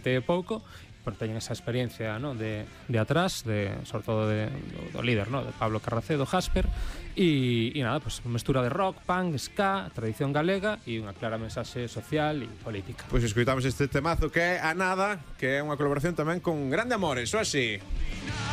20 e pouco, pero teñen esa experiencia, ¿no? de atrás, sobre todo do líder, ¿no? de Pablo Carracedo, Jasper, e nada, pues mestura de rock, punk, ska, tradición galega e unha clara mensaxe social e política. Pois escoitamos este temazo que é A Nada, que é unha colaboración tamén con Grande Amores, ou así.